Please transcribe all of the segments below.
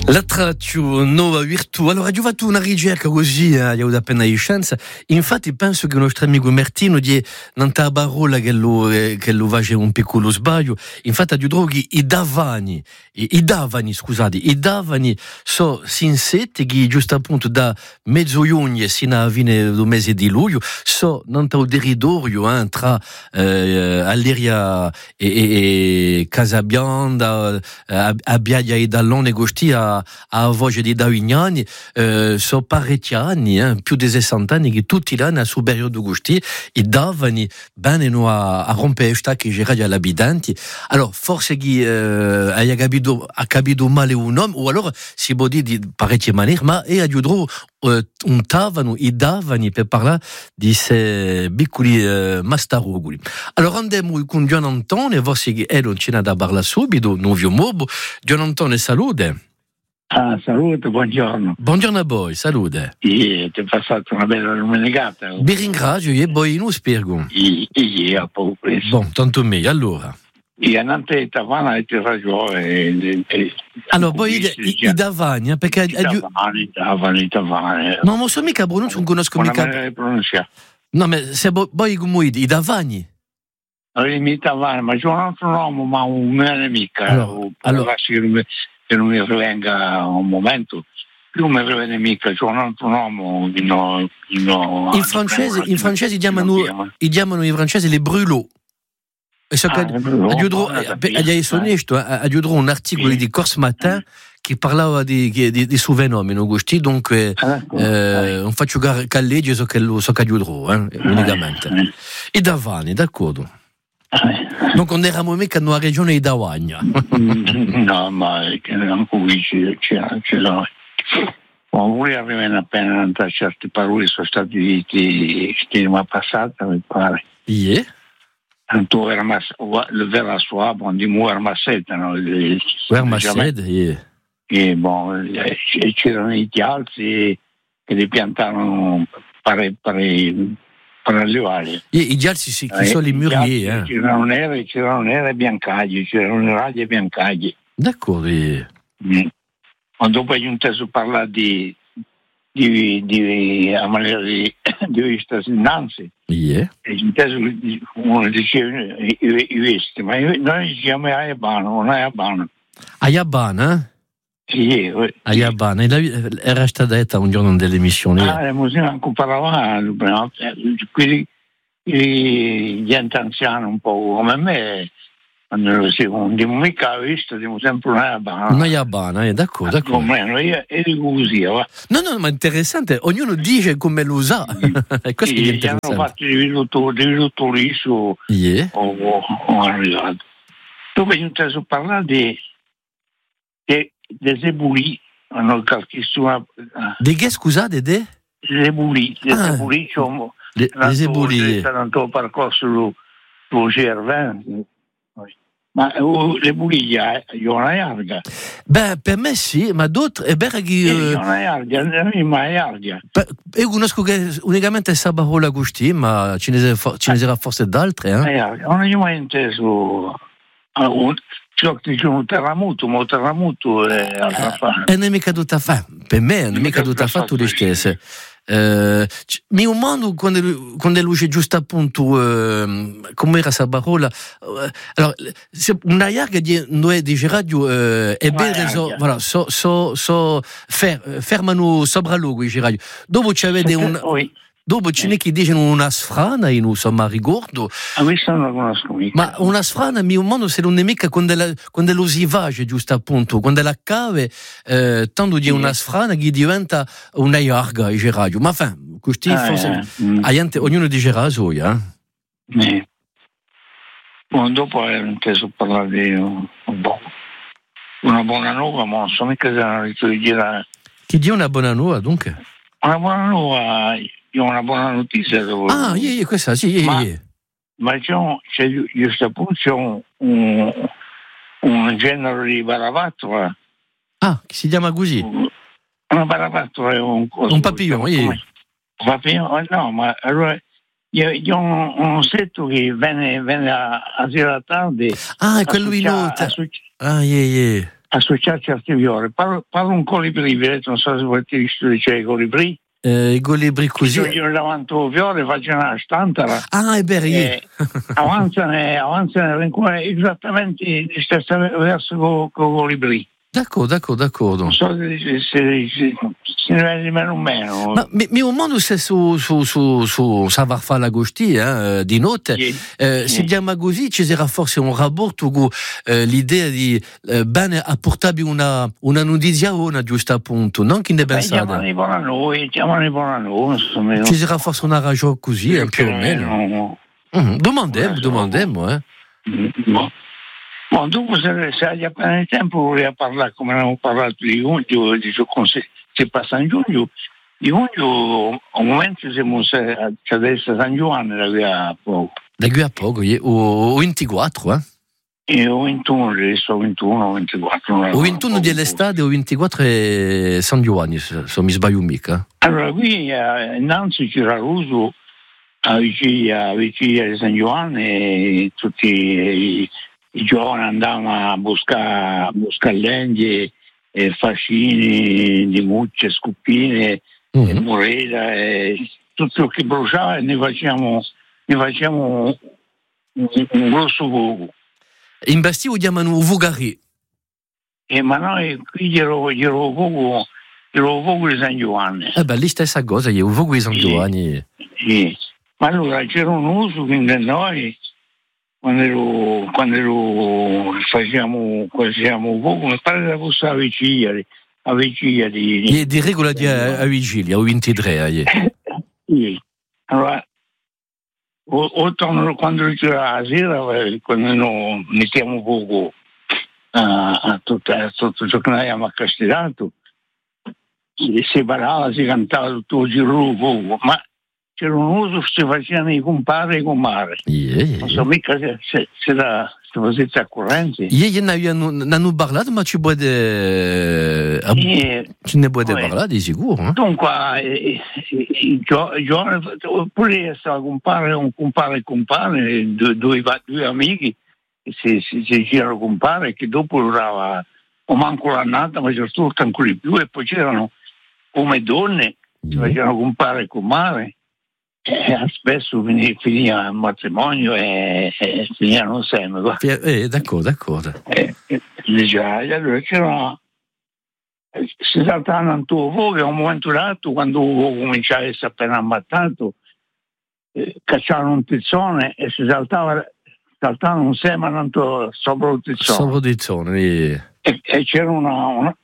La traccio nuova virtù. Allora, io ho fatto una ricerca così, io ho appena di scienza. Infatti, penso che il nostro amico Martino non ha parola che lo faccia un piccolo sbaglio. Infatti, io trovo che i davani sono sinsetti che giusto appunto da mezzo giugno sino a fine del mese di luglio sono non un territorio tra Alleria e Casabionda, Abbiaia e Dallon e Gosti a voce di Davignani, sono parecchi anni, più di 60 anni, che tutti gli anni a superiore di Gosti e davano bene a rompere questa che c'era agli abitanti. Allora, forse che ha capito male un uomo, o allora si può dire di parecchie maniere, ma è aiutato i davano per parlare di questi piccoli mastarugoli. Allora andiamo con Gian Antonio, forse che non ce n'è da parlare subito, non vi muovo. Gian Antonio, salute. Salute, buongiorno. Buongiorno a voi, salute. Ti ho passato una bella domenicata. Vi ringrazio e poi non spiego. Io poco preso. Bon, tanto meglio, allora. Io non ti davano e ti ragione. Allora, poi i davani, perché... I davani. No, non so mica pronuncia, non conosco mica... Non pronuncia. No, ma se poi come i davani? I davani, ma c'è un altro nome, ma un mio nemico. Allora. Che non mi venga un momento, più mi viene mica, c'è un altro nome. In francese chiamano i francesi les brûlots. E so che aggiungerò un articolo di Corse Matin che parlava di suo fenomeno, dunque non faccio che legge, so che aggiungerò, unicamente. E Davani, d'accordo. Non eravamo mica nella regione di Davagna. No, ma anche qui ce l'ho. Voi avevano appena certi parole sono stati diti settimana passata, mi pare. Yeah. Tanto le vera sua, bon, di Muermassetta, no? Muermassetta, yeah. E bon, c'erano i tialzi che li piantavano per allevare. I gialzi che sono i murier. C'erano nere e biancagli, c'erano raggi e biancagli. D'accordo. Quando poi ho inteso parlare a maniera di cittadinanza, ho inteso uno diceva i vesti, ma noi diciamo Ayabana. Ayabana? Sì, Ayabana, era stata detta un giorno dell'emissione. Le musiche anche parlavano, quindi gli anziani un po' come me, quando non mica visto, dico sempre una Ayabana, d'accordo. Io ero così, va. No, ma interessante, ognuno dice come lo usa. Questo è interessante. Hanno fatto i riduttori su ho arrivato. Dopo ho inteso parlare di Zebuli, hanno calchissima. Di che, scusate, de? Zebuli, le Zebuli. Tanto percorso lo GR20. Ma le bulie io non è larga. Beh, per me sì, ma d'autres è vero che io non è larga, ma è larga. Io conosco che unicamente Sabarola Gusti, ma ce ne sarà forse d'altre, Non ho mai inteso ciò che dice un terremoto, ma un terremoto è altra fa. Non è mica tutta fa. Per me non è mica tutta fa tu le stesse. Mi mondo quando luce giusto appunto come era Sabarola, allora una larga di noi di radio è bene voilà fermano sopra luogo i radio dopo c'avete dopo ce n'è che dicono una sfrana io non so ma ricordo questo non lo conosco mica, ma una sfrana mio mondo se non è mica quando lo si va giusto appunto quando la cave tanto di una sfrana che diventa una larga i radio ma enfin così forse ognuno dice rasoia dopo ho inteso parlare di una buona nuova ma non so mica se la ritorno chi dia una buona nuova dunque una buona nuova. Io ho una buona notizia. Questa sì. Ma c'è giusto appunto un genere di barabattola. Che si chiama così? Una barabattola è un papillon, Un papillon? No, ma allora io ho un setto che viene a sera tardi. Quello in nota. associare certe viole. Parlo un colibrì, non so se voi ti dice i colibrì. I colibri così. Io davanti a viole faccio una stantara. Ah, è vero. Avanzano esattamente di stessa verso con colibrì. D'accordo. Non so se ne vede meno o meno. Ma mio mondo se su savoir fare l'agosti di notte, si chiama così, ci sarà forse un rapporto con l'idea di bene apportarvi una notizia giusto appunto, non che ne pensate? Chiamano buona noi, insomma. Ci sarà forse una ragione così, più o meno. Domandiamo. Ma dopo se hai appena il tempo vorrei parlare come abbiamo parlato di giugno, se passa in giugno, di giugno al momento siamo adesso San Giovanni da qui a poco. Da qui a poco, o 24, O 21, adesso 21 o 24. O 21 dell'estate o 24 è San Giovanni, se mi sbaglio mica. Allora qui innanzi c'era l'uso a vigilia di San Giovanni e tutti i giovani andavano a buscare legni e fascini di mucce, scuppine, e moreda e tutto ciò che bruciava e ne facciamo un grosso fuoco. In Bastia chiamano Vugari. Ma noi qui ero fuoco di San Giovanni. Lì stessa cosa, io fuoco di San Giovanni. Sì. Ma allora c'era un uso che noi quando facciamo fuoco, mi pare da fosse a vigilia di regola a vigilia, o 23. Sì. Allora, quando c'era la sera, quando noi mettiamo fuoco a tutto ciò che noi abbiamo accastellato, si ballava, si cantava tutto il giro del fuoco, ma c'era un uso che si facevano i compari e i comare. Non so mica se fosse a corrente. Ieri ne hanno parlato, ma ci ne puoi parlare di sicuro. Dunque, pure stava un compare, due amici, si girano compare, che dopo durava o manco l'annata, ma c'era tutto ancora di più, e poi c'erano come donne, si facevano compare e comare. Spesso finiva il matrimonio e finivano sempre. D'accordo. Allora c'era, si saltavano in tuo fuoco, e a un momento dato, quando cominciava a essere appena ammattato, cacciavano un tizzone e si saltavano un semane sopra il tizzone. E c'era una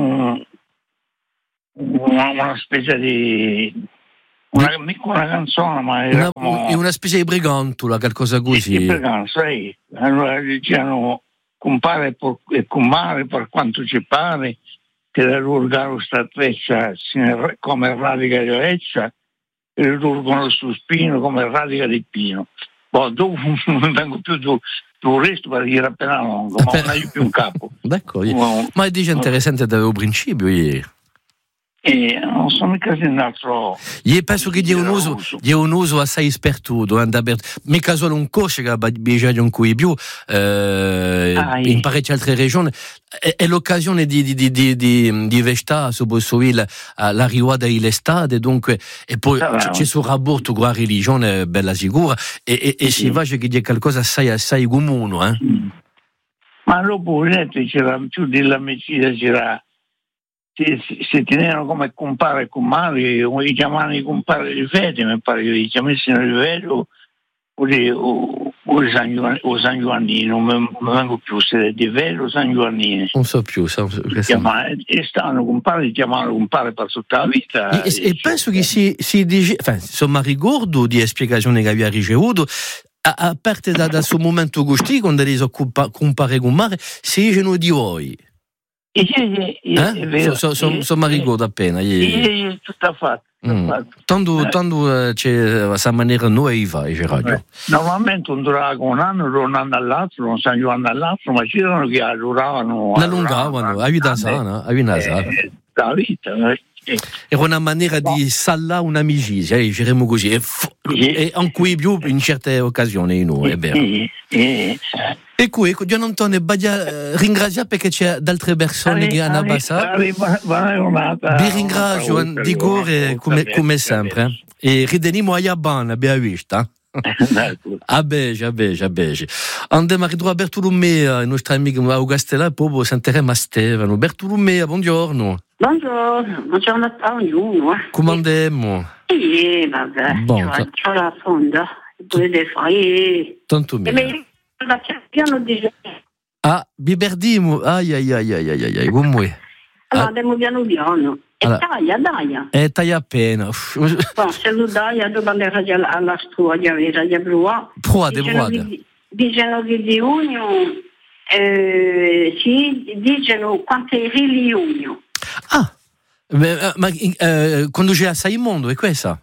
specie di una canzone, ma era una specie di brigantola, qualcosa così. Sì. Allora dicevano compare e comare per quanto ci pare, che la lurgano sta treccia come radica di leccia, e le lurgano sul spino come radica di pino. Dopo non vengo più tu resto perché era appena lungo, ma non hai più un capo. D'accordo. Ma dice interessante dal principio ieri. Non so mica se un altro. Io penso che è un uso assai spertuto, mica solo un coche che ha bisogno un cui più in parecchie altre regioni. È l'occasione di vestare soprattutto la riguarda l'estate, dunque, e poi c'è sul rapporto con la religione bella sicura e si va che c'è qualcosa assai comune. Ma dopo c'era più dell'amicizia, c'era. Si tenevano come compare e comare, o li chiamavano i compari di fede, mi pare che li chiamassero di fede o San Giovannini, non mi vengo più se è di fede o San Giovannini. Non so più. E stanno compare, li chiamavano compare per tutta la vita. E penso che si dice, insomma, ricordo di spiegazioni che aveva ricevuto, a parte da suo momento gusti, quando li compare e comare, si dicono di voi. Insomma, ricordo appena. Tutto fatto. Tanto c'è questa maniera noi va radio. Normalmente non durava un anno all'altro, non San Giovanni all'altro, ma c'erano che allungavano. L'allungavano, a vita sana. La vita. Era una maniera di sallare un'amicizia, diremmo così, e anche più in certe occasioni noi, è vero. E qui, Gian Antonio, ringrazia perché c'è altre persone che hanno abbassato. Vi ringrazio di cuore come sempre. E rideniamo a Yabana, abbiamo visto. A beige. Andiamo a ritrovare Bertolomea, il nostro amico Augustela, e poi sentiremo a Stefano. Bertolomea, buongiorno. Buongiorno a ognuno. Come andiamo? Vabbè, c'ho la fonda, potete fare. Tanto meglio. Piano di... Biberdimo, ai, come? Allora andiamo piano. E taglia. E taglia appena. Se lo dai, dopo andare alla storia, a Brua. Dicono che di giugno, dicono quante rili giugno. Ma quando c'è assai mondo, è questa?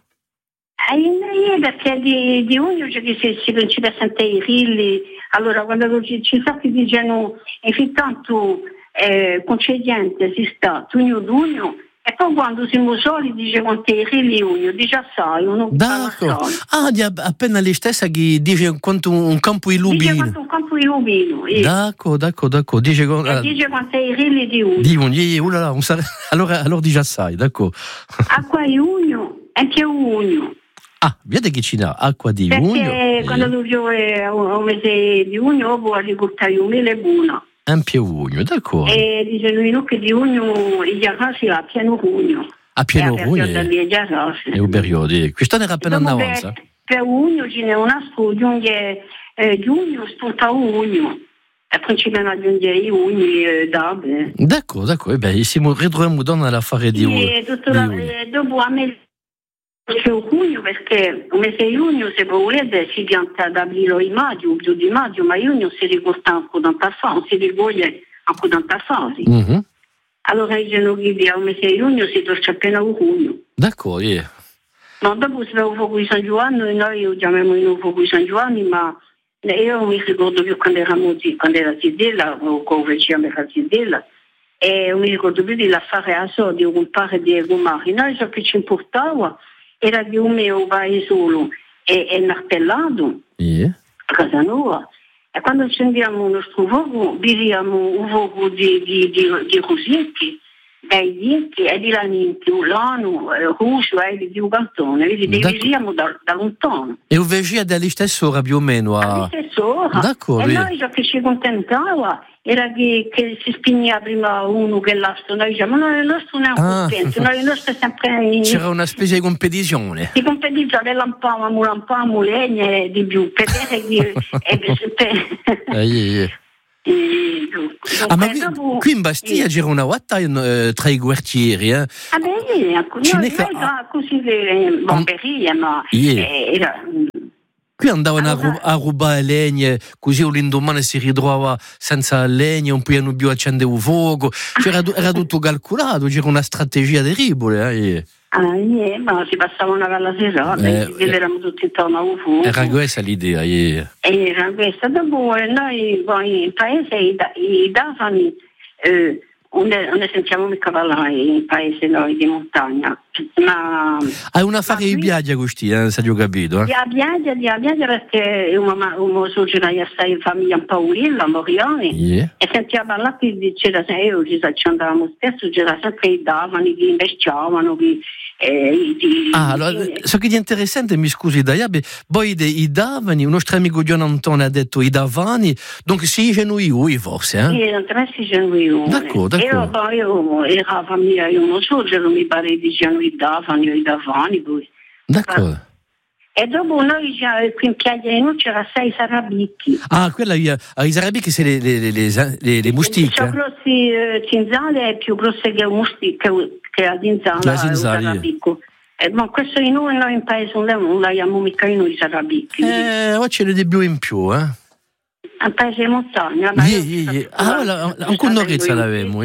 Perché di giugno c'è che si principia a sentire i rilli. Allora, quando ci sono che dicono, intanto concedente si sta giugno, e poi quando siamo soli dice quanti rilli giugno, dice assai, uno d'accordo. Appena lei stessa che dice quanto un campo di lubino. Dice quanto un campo di lubino. D'accordo. Dice quanti rilli di giugno. Allora dice assai, d'accordo. Acqua di giugno e più giugno. Vedi che ci dà acqua di giugno. Perché quando piove un mese di giugno può agricoltare un mele buono. Un più giugno, d'accordo. E dicono che di giugno i giarrasi a pieno giugno. A pieno giugno? È un periodo. Quest'anno era appena in avanza. Per giugno ce n'è una studio che giugno spunta giugno. E principalmente aggiungere i giugni d'abbe. D'accordo. Siamo ritroviamo all'affare di giugno. Dopo a me c'è giugno perché il mese di giugno se volete si pianta ad aprile e maggio, più di maggio, ma giugno si ricorda anche tanta fase, si rigoglie anche tanta fase. Allora dicono che il mese di giugno si torce appena un giugno. D'accordo, Ma dopo si fa un fuoco di San Giovanni, noi lo chiamiamo un fuoco di San Giovanni, ma io non mi ricordo più quando era Zidella, o come ci chiamava Zidella, e non mi ricordo più di l'affare a so, di un pare di Gomari. Noi ciò che ci importava era di un mio paese solo e martellato a casa nuova. E quando accendiamo il nostro fuoco, viviamo un fuoco di rosetti, dai denti e di laninti, ulano, ruscio e di un cantone, viviamo da lontano. E un vecchio della stessa ora più o meno? Alla stessa ora. D'accordo. E noi ciò che ci contentava era che si spignava prima uno che l'altro, noi diciamo, no, il nostro non è un contento, noi il nostro è sempre... C'era una specie di competizione. Di competizione, lampavamo legna di più, per vedere ma qui in Bastiglia c'era una battaglia tra i guerrieri, noi così bomberia, ma era... Qui andavano a rubare legne, così l'indomani si ritrovava senza legna, non potevano più accendere il fuoco. Era tutto calcolato, c'era una strategia terribile. Ma si passavano alla serata, eravamo tutti intorno a un fuoco. Era questa l'idea. Era questa. Dopo noi in paese i davani, non sentiamo mica parlare in paese noi di montagna, ma hai una affare di Biaggia così, se ho capito. Di Biaggia perché una suocera in famiglia Paolilla a Morioni e sentiamo parlare che c'era sempre, ci andavamo spesso, c'era sempre i davani che investivano, allora, so che è interessante, mi scusi Dayabe, poi i davani, un nostro amico Gian Antonio ha detto i davani, dunque si genui forse, Sì, non si genui. D'accordo. Io era la famiglia, io non so, mi pare dicevano i davani poi. D'accordo. E dopo noi qui in Piagliano c'era 6 sarabicchi. Quella i sarabicchi sono le musticche. Sono grossi cinzale è più grosse che la zinzala. La zinzala. Ma questo in noi in paese non l'abbiamo mica in noi i sarabicchi. Ma ce ne di più in più, A paese di montagna. Anche noi ce l'avevamo.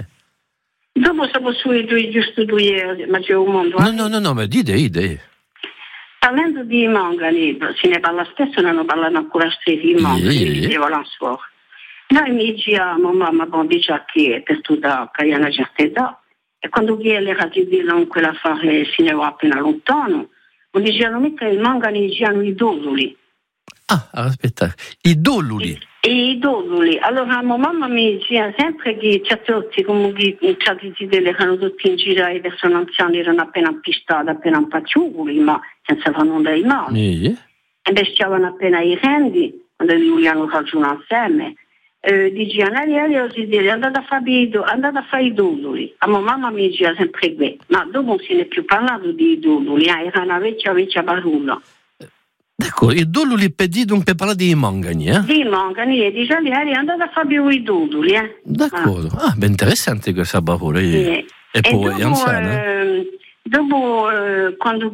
Dopo siamo su giusto 2 years, ma c'è un mondo. No, ma dite. Parlando di mangani, se ne parla spesso, non parlano ancora stessi di mangani, di Valenzuola. Noi mi diciamo, mamma, dice che per tutta che è una certa età, e quando viene la TV in quell'affare se ne va appena lontano, non dicevano mica i mangani, dicevano i doluli. Aspetta, i doluli? E i dodoli, allora mamma mi diceva sempre che certi come che certi delle erano tutti in giro e le persone anziane erano appena pistati, appena impacciugoli, ma senza fare nulla di male. E bestivano appena i rendi, quando li volevano ragionare insieme. Dicevano, andate a fare i dodoli. A mamma mi diceva sempre qui, ma dopo non se ne è più parlato di dodoli, era una vecchia parola. D'accordo, i dodoli pedì dunque parlare di mangani, Di mangani, e dice è andata a fare i dodoli, D'accordo, ben interessante questa parola. E poi dopo, anziana. Dopo quando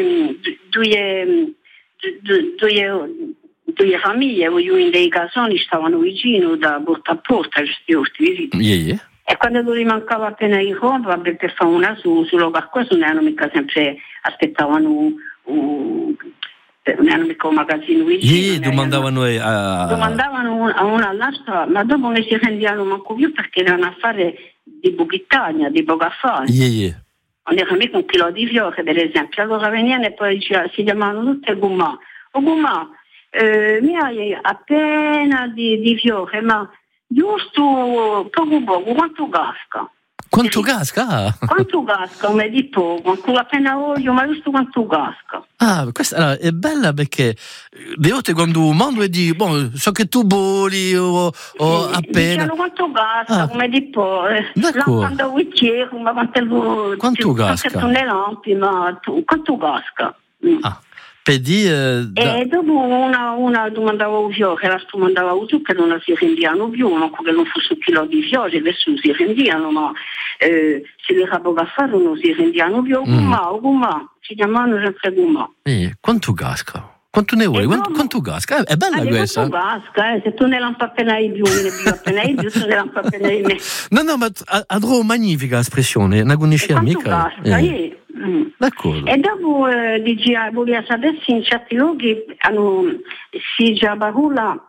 due famiglie, in dei casoni stavano vicino da porta a porta, e quando lui mancava appena i roba per fare una solo per questo non erano mica sempre aspettavano non erano mica un magazzino vicino. Domandavano a una all'altra, ma dopo non si rendevano manco più perché erano a fare di Buchittagna, di Bogafare. Non era mica un chilo di fiore, per esempio. Allora venivano e poi si chiamavano tutte Gumà. Mi hai appena di fiore, ma giusto poco, quanto gasca? Quanto gasca? Quanto gasca, come di poco, con appena olio, ma giusto quanto gasca? Questa è bella perché le volte quando un mondo di so che tu boli o appena. Dicevano quanto gasca, come di poco. Quando vuoi ma quanto gasca? Quanto gasca? Pedì, e dopo una domandava un fiore, l'altra domandava un zucchero, non si rendivano più, non che non fosse un chilo di fiori, adesso non si rendivano, ma se le rabogafare non si rendivano più, Gumà, si chiamavano sempre Gumà. Quanto gasca? Quanto ne vuoi? Quanto gasca? È bella questa. Quanto gasca, se tu ne lampi appena i più, tu ne lampi appena i me. No, ma adoro magnifica espressione, non conosci mica. D'accordo. E dopo voleva sapere se in certi luoghi si già parola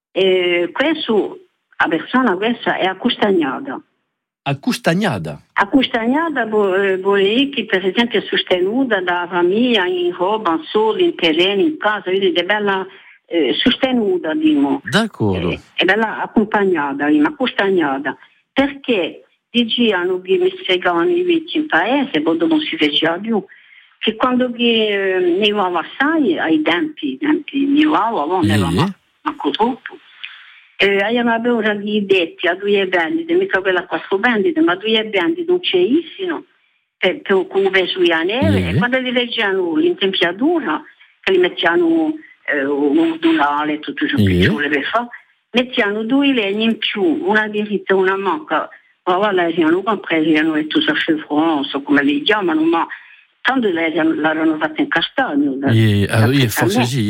questo la persona questa è accostagnata. Accostagnata? Accostagnata vuol dire che per esempio è sostenuta da famiglia in roba, in sole, in terreno, in casa, quindi è bella sostenuta, diciamo. D'accordo. È bella accompagnata, accostagnata. Perché dicevano che mi spiegavano i vecchi in paese, poi dopo non si faceva più, che quando nevava assai, ai tempi nevava, non nevava manco troppo, avevano paura di detti a due vendite, mica quella qua su vendite, ma due vendite non c'erano, per come sulla neve, e quando li leggevano l'intempiatura, che li mettevano un dunale, tutto ciò che ci voleva fare, mettevano due legni in più, una diritta e una manca. Voilà, erano compresi, erano tutti a chevron, non so come li chiamano, ma tanto l'erano fatte in castagno. Forse sì.